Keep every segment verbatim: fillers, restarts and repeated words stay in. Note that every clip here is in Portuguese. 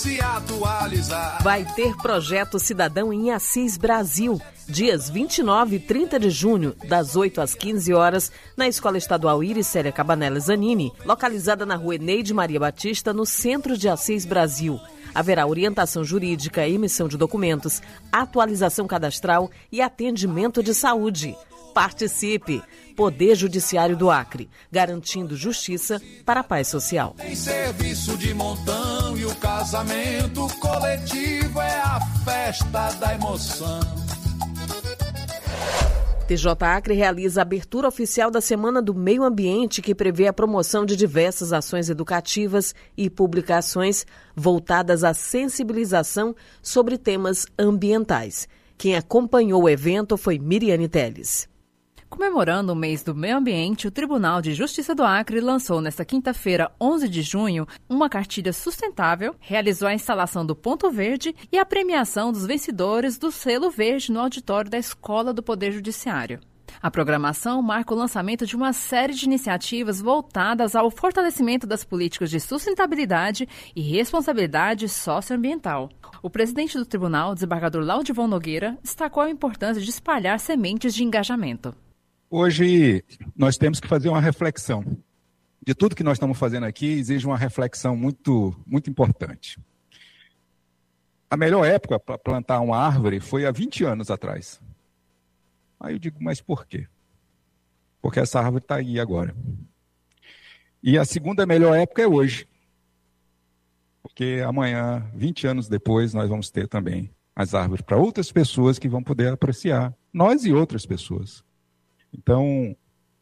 Se atualizar. Vai ter Projeto Cidadão em Assis, Brasil, dias vinte e nove e trinta de junho, das oito às quinze horas, na Escola Estadual Iris Célia Cabanela Zanini, localizada na rua Eneide Maria Batista, no centro de Assis, Brasil. Haverá orientação jurídica, emissão de documentos, atualização cadastral e atendimento de saúde. Participe! Poder Judiciário do Acre, garantindo justiça para a paz social. Tem serviço de montão e o casamento coletivo é a festa da emoção. T J Acre realiza a abertura oficial da Semana do Meio Ambiente, que prevê a promoção de diversas ações educativas e publicações voltadas à sensibilização sobre temas ambientais. Quem acompanhou o evento foi Miriane Teles. Comemorando o mês do meio ambiente, o Tribunal de Justiça do Acre lançou nesta quinta-feira, onze de junho, uma cartilha sustentável, realizou a instalação do Ponto Verde e a premiação dos vencedores do Selo Verde no auditório da Escola do Poder Judiciário. A programação marca o lançamento de uma série de iniciativas voltadas ao fortalecimento das políticas de sustentabilidade e responsabilidade socioambiental. O presidente do tribunal, desembargador Laudivon Nogueira, destacou a importância de espalhar sementes de engajamento. Hoje nós temos que fazer uma reflexão. De tudo que nós estamos fazendo aqui, exige uma reflexão muito, muito importante. A melhor época para plantar uma árvore foi há vinte anos atrás. Aí eu digo, mas por quê? Porque essa árvore está aí agora. E a segunda melhor época é hoje. Porque amanhã, vinte anos depois, nós vamos ter também as árvores para outras pessoas que vão poder apreciar. Nós e outras pessoas. Então,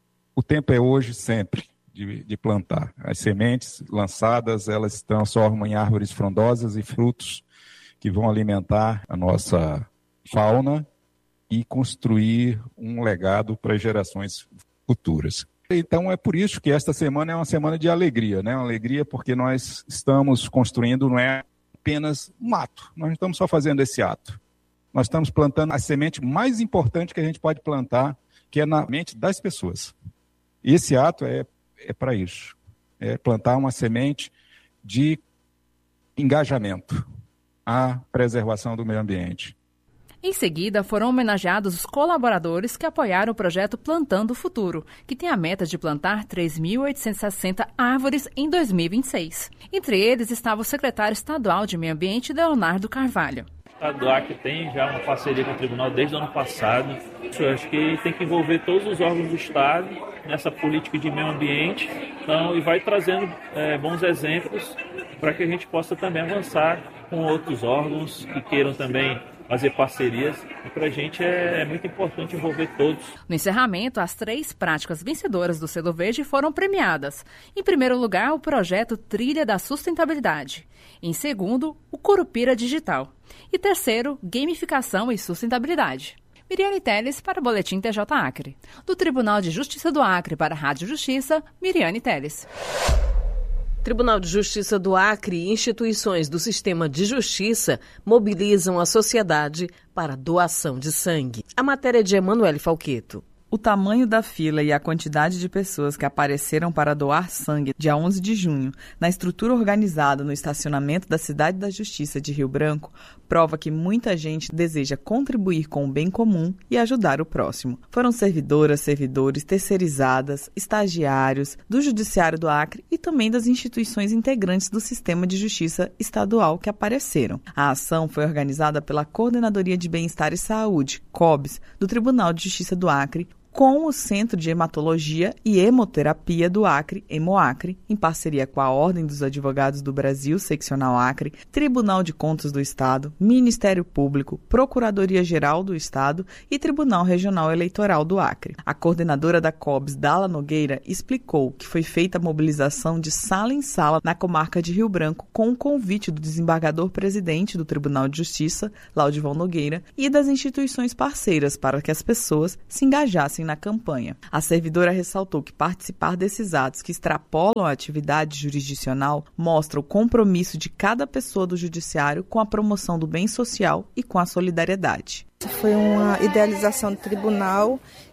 o tempo é hoje sempre de, de plantar. As sementes lançadas, elas se transformam em árvores frondosas e frutos que vão alimentar a nossa fauna e construir um legado para as gerações futuras. Então, é por isso que esta semana é uma semana de alegria, né? Uma alegria porque nós estamos construindo, não é apenas um ato, nós não estamos só fazendo esse ato. Nós estamos plantando a semente mais importante que a gente pode plantar, que é na mente das pessoas. E esse ato é, é para isso, é plantar uma semente de engajamento à preservação do meio ambiente. Em seguida, foram homenageados os colaboradores que apoiaram o projeto Plantando o Futuro, que tem a meta de plantar três mil oitocentas e sessenta árvores em dois mil e vinte e seis. Entre eles estava o secretário estadual de Meio Ambiente, Leonardo Carvalho. O Estado do Acre tem já uma parceria com o Tribunal desde o ano passado. Eu acho que tem que envolver todos os órgãos do Estado nessa política de meio ambiente, então, e vai trazendo é, bons exemplos para que a gente possa também avançar com outros órgãos que queiram também fazer parcerias, e para a gente é, é muito importante envolver todos. No encerramento, as três práticas vencedoras do Selo Verde foram premiadas. Em primeiro lugar, o projeto Trilha da Sustentabilidade. Em segundo, o Curupira Digital. E terceiro, Gamificação e Sustentabilidade. Miriane Teles para o Boletim T J Acre. Do Tribunal de Justiça do Acre para a Rádio Justiça, Miriane Teles. Tribunal de Justiça do Acre e instituições do sistema de justiça mobilizam a sociedade para doação de sangue. A matéria é de Emanuele Falqueto. O tamanho da fila e a quantidade de pessoas que apareceram para doar sangue dia onze de junho na estrutura organizada no estacionamento da Cidade da Justiça de Rio Branco prova que muita gente deseja contribuir com o bem comum e ajudar o próximo. Foram servidoras, servidores, terceirizadas, estagiários do Judiciário do Acre e também das instituições integrantes do Sistema de Justiça Estadual que apareceram. A ação foi organizada pela Coordenadoria de Bem-Estar e Saúde, COBS, do Tribunal de Justiça do Acre, com o Centro de Hematologia e Hemoterapia do Acre, Hemoacre, em parceria com a Ordem dos Advogados do Brasil, Seccional Acre, Tribunal de Contas do Estado, Ministério Público, Procuradoria-Geral do Estado e Tribunal Regional Eleitoral do Acre. A coordenadora da COBS, Dala Nogueira, explicou que foi feita a mobilização de sala em sala na comarca de Rio Branco com o convite do desembargador-presidente do Tribunal de Justiça, Laudivon Nogueira, e das instituições parceiras para que as pessoas se engajassem na campanha. A servidora ressaltou que participar desses atos que extrapolam a atividade jurisdicional mostra o compromisso de cada pessoa do judiciário com a promoção do bem social e com a solidariedade. Foi uma idealização do tribunal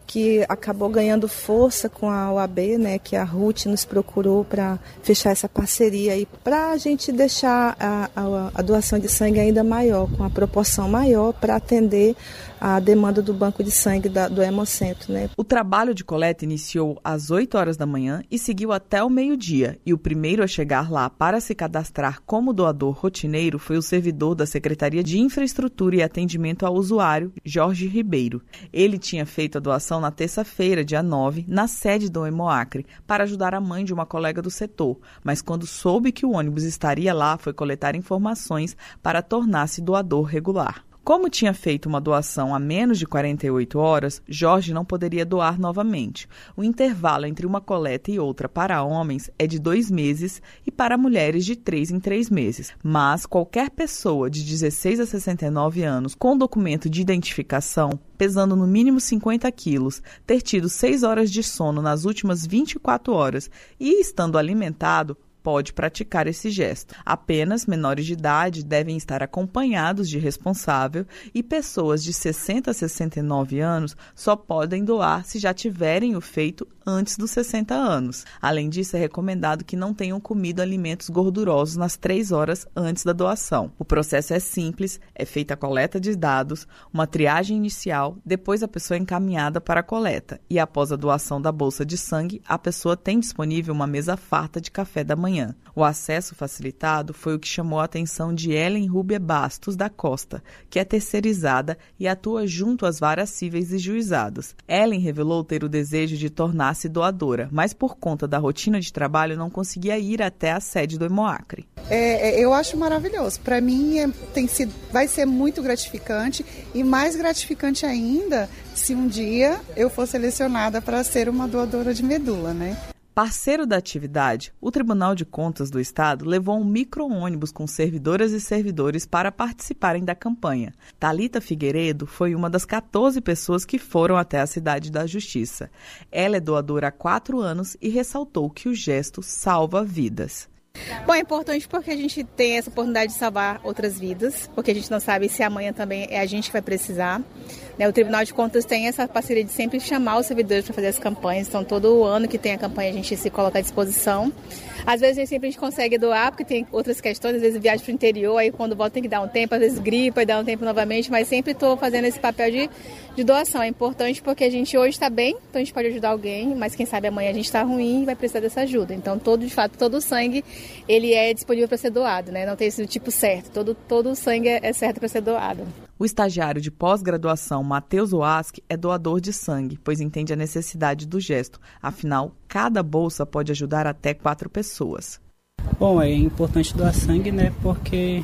que acabou ganhando força com a O A B, né, que a Ruth nos procurou para fechar essa parceria aí, para a gente deixar a, a, a doação de sangue ainda maior, com a proporção maior para atender a demanda do banco de sangue da, do Hemocentro, né? O trabalho de coleta iniciou às oito horas da manhã e seguiu até o meio-dia, e o primeiro a chegar lá para se cadastrar como doador rotineiro foi o servidor da Secretaria de Infraestrutura e Atendimento ao Usuário, Jorge Ribeiro. Ele tinha feito a doação na terça-feira, dia nove, na sede do Hemoacre, para ajudar a mãe de uma colega do setor, mas quando soube que o ônibus estaria lá, foi coletar informações para tornar-se doador regular. Como tinha feito uma doação há menos de quarenta e oito horas, Jorge não poderia doar novamente. O intervalo entre uma coleta e outra para homens é de dois meses e para mulheres de três em três meses. Mas qualquer pessoa de dezesseis a sessenta e nove anos com documento de identificação, pesando no mínimo cinquenta quilos, ter tido seis horas de sono nas últimas vinte e quatro horas e estando alimentado, pode praticar esse gesto. Apenas menores de idade devem estar acompanhados de responsável e pessoas de sessenta a sessenta e nove anos só podem doar se já tiverem o feito antes dos sessenta anos. Além disso, é recomendado que não tenham comido alimentos gordurosos nas três horas antes da doação. O processo é simples, é feita a coleta de dados, uma triagem inicial, depois a pessoa é encaminhada para a coleta e após a doação da bolsa de sangue, a pessoa tem disponível uma mesa farta de café da manhã. O acesso facilitado foi o que chamou a atenção de Ellen Rúbia Bastos da Costa, que é terceirizada e atua junto às varas cíveis e juizados. Ellen revelou ter o desejo de tornar-se doadora, mas por conta da rotina de trabalho não conseguia ir até a sede do Hemoacre. É, eu acho maravilhoso. Para mim é, tem sido, vai ser muito gratificante e mais gratificante ainda se um dia eu for selecionada para ser uma doadora de medula, né? Parceiro da atividade, o Tribunal de Contas do Estado levou um micro-ônibus com servidoras e servidores para participarem da campanha. Thalita Figueiredo foi uma das quatorze pessoas que foram até a Cidade da Justiça. Ela é doadora há quatro anos e ressaltou que o gesto salva vidas. Bom, é importante porque a gente tem essa oportunidade de salvar outras vidas, porque a gente não sabe se amanhã também é a gente que vai precisar. O Tribunal de Contas tem essa parceria de sempre chamar os servidores para fazer as campanhas, então todo ano que tem a campanha a gente se coloca à disposição. Às vezes nem sempre a gente consegue doar, porque tem outras questões, às vezes viagem para o interior, aí quando volta tem que dar um tempo, às vezes gripa e dá um tempo novamente, mas sempre estou fazendo esse papel de, de doação. É importante porque a gente hoje está bem, então a gente pode ajudar alguém, mas quem sabe amanhã a gente está ruim e vai precisar dessa ajuda. Então todo, de fato, todo o sangue ele é disponível para ser doado, né? Não tem esse tipo certo, todo, todo o sangue é certo para ser doado. O estagiário de pós-graduação Matheus Oaski é doador de sangue, pois entende a necessidade do gesto. Afinal, cada bolsa pode ajudar até quatro pessoas. Bom, é importante doar sangue, né? Porque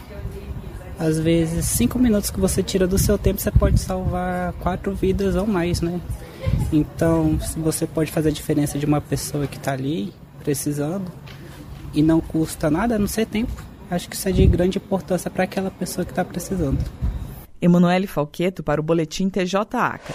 às vezes cinco minutos que você tira do seu tempo, você pode salvar quatro vidas ou mais, né? Então, se você pode fazer a diferença de uma pessoa que está ali precisando e não custa nada, não ser tempo, acho que isso é de grande importância para aquela pessoa que está precisando. Emanuele Falqueto para o Boletim T J Acre.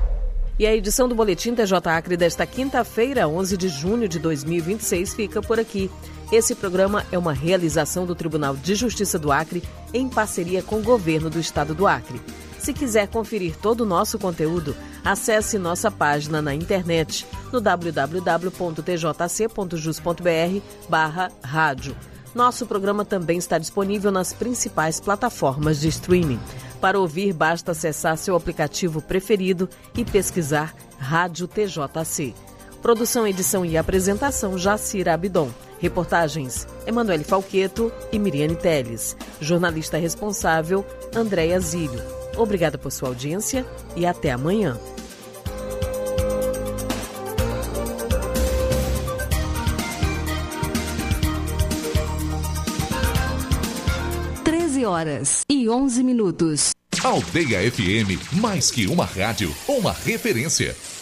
E a edição do Boletim T J Acre desta quinta-feira, onze de junho de dois mil e vinte e seis, fica por aqui. Esse programa é uma realização do Tribunal de Justiça do Acre em parceria com o Governo do Estado do Acre. Se quiser conferir todo o nosso conteúdo, acesse nossa página na internet no w w w ponto t j c ponto jus ponto b r barra rádio. Nosso programa também está disponível nas principais plataformas de streaming. Para ouvir, basta acessar seu aplicativo preferido e pesquisar Rádio T J C. Produção, edição e apresentação, Jacira Abidon. Reportagens, Emanuele Falqueto e Miriane Teles. Jornalista responsável, Andréia Zílio. Obrigada por sua audiência e até amanhã. treze horas e onze minutos. Aldeia F M, mais que uma rádio, uma referência.